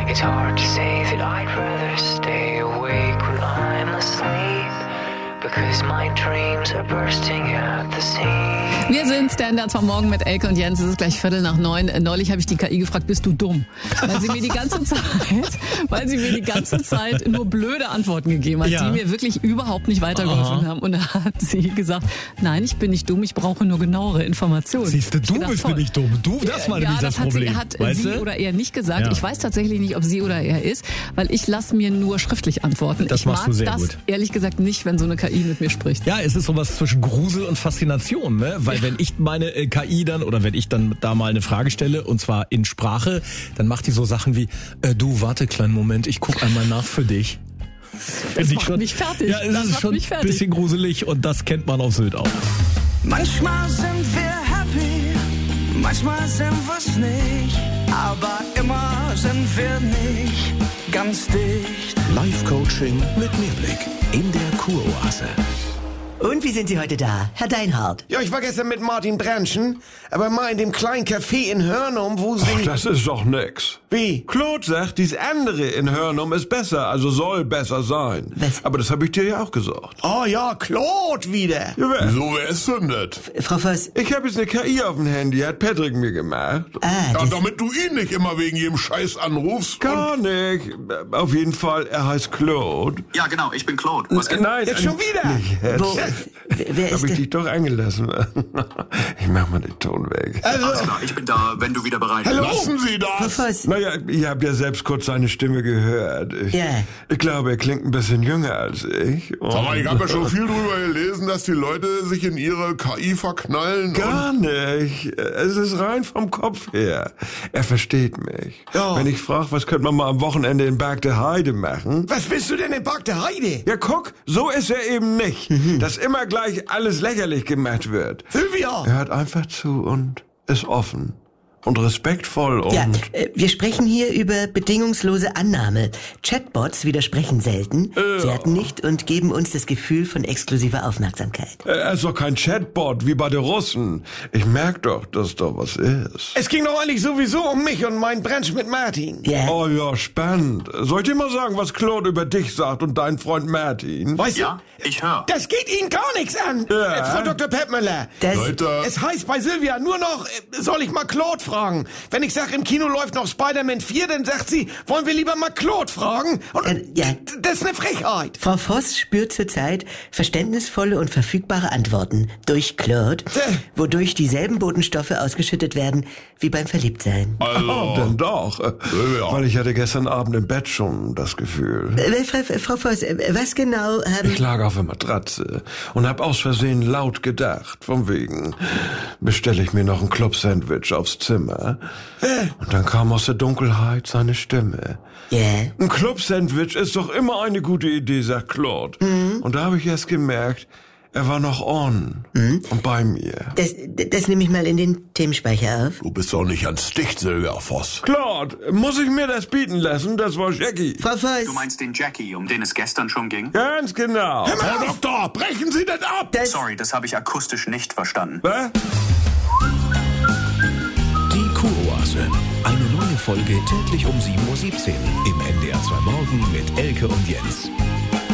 It's hard to say that I'd rather stay awake when I'm asleep, because my dreams are bursting at the seams. Wir sind Standards vom Morgen mit Elke und Jens. Es ist gleich 8:45. Neulich habe ich die KI gefragt, bist du dumm? Weil sie mir die ganze Zeit nur blöde Antworten gegeben hat, die mir wirklich überhaupt nicht weitergeholfen haben. Und da hat sie gesagt, nein, ich bin nicht dumm, ich brauche nur genauere Informationen. Siehst du, bist nicht dumm. Das war nämlich das Problem. Hat sie oder er nicht gesagt. Ja. Ich weiß tatsächlich nicht, ob sie oder er ist, weil ich lasse mir nur schriftlich antworten. Das machst du sehr gut. Ehrlich gesagt nicht, wenn so eine KI mit mir spricht. Ja, es ist sowas zwischen Grusel und Faszination, ne? Weil wenn ich meine KI dann oder wenn ich dann da mal eine Frage stelle und zwar in Sprache, dann macht die so Sachen wie, du, warte, kleinen Moment, ich guck einmal nach für dich. Das macht mich fertig. Ja, es ist schon ein bisschen gruselig und das kennt man auf Sylt auch. Manchmal sind wir happy, manchmal sind wir's nicht, aber immer sind wir nicht ganz dicht. Live-Coaching mit Mehrblick in der Kuroase. Und wie sind Sie heute da, Herr Deinhardt? Ja, ich war gestern mit Martin Brandschen, aber mal in dem kleinen Café in Hörnum, wo Sie... Ach, das ist doch nix. Wie? Claude sagt, dies andere in Hörnum ist besser, also soll besser sein. Was? Aber das habe ich dir ja auch gesagt. Oh ja, Claude wieder. Ja, So, wer ist denn das? Frau Voss. ich habe jetzt eine KI auf dem Handy, hat Patrick mir gemacht. Ja, damit du ihn nicht immer wegen jedem Scheiß anrufst. Gar nicht. Auf jeden Fall, er heißt Claude. Ja, genau, ich bin Claude. Was geht? Nein, Jetzt schon wieder? Nicht jetzt. Wo? Wer ist Hab ich denn? dich doch eingelassen. Ich mach mal den Ton weg. Alles klar, ich bin da, wenn du wieder bereit bist. Lassen Sie Frau das! Voss. Naja, ihr habt ja selbst kurz seine Stimme gehört. Ich glaube, er klingt ein bisschen jünger als ich. Aber ich habe ja schon viel drüber gelesen, dass die Leute sich in ihre KI verknallen. Gar nicht. Es ist rein vom Kopf her. Er versteht mich. Ja. Wenn ich frage, was könnte man mal am Wochenende in Berg der Heide machen? Was willst du denn in Park der Heide? Ja, guck, so ist er eben nicht. Dass immer gleich alles lächerlich gemacht wird. Sylvia! Er hört einfach zu und ist offen. Und respektvoll und... Ja, wir sprechen hier über bedingungslose Annahme. Chatbots widersprechen selten, werten nicht und geben uns das Gefühl von exklusiver Aufmerksamkeit. Er ist doch kein Chatbot wie bei den Russen. Ich merk doch, dass da was ist. Es ging doch eigentlich sowieso um mich und meinen Brandsch mit Martin. Ja. Oh ja, spannend. Soll ich dir mal sagen, was Claude über dich sagt und deinen Freund Martin? Weißt Ja, ich höre. du, das geht Ihnen gar nichts an, Ja. Frau Dr. Peppmüller. Leute, Es heißt bei Sylvia nur noch, soll ich mal Claude fragen? Wenn ich sag, im Kino läuft noch Spider-Man 4, dann sagt sie, wollen wir lieber mal Claude fragen? Und ja. das ist eine Frechheit. Frau Voss spürt zurzeit verständnisvolle und verfügbare Antworten durch Claude, wodurch dieselben Botenstoffe ausgeschüttet werden wie beim Verliebtsein. Oh, denn doch. Weil ich hatte gestern Abend im Bett schon das Gefühl. Frau Voss, was genau haben... Ich lag auf der Matratze und hab aus Versehen laut gedacht. Von wegen, bestelle ich mir noch ein Club-Sandwich aufs Zimmer. Und dann kam aus der Dunkelheit seine Stimme. Ja. Ein Club-Sandwich ist doch immer eine gute Idee, sagt Claude. Und da habe ich erst gemerkt, er war noch on und bei mir. Das nehme ich mal in den Themenspeicher auf. du bist doch nicht ans Dicht, Silvia Voss. Claude, muss ich mir das bieten lassen? Das war Jackie. Frau Voss, Du meinst den Jackie, um den es gestern schon ging? Ganz genau. Herr Doktor, brechen Sie das ab! Sorry, das habe ich akustisch nicht verstanden. Was? Die Kuroase. Eine neue Folge täglich um 7:17 Uhr im NDR 2 Morgen mit Elke und Jens.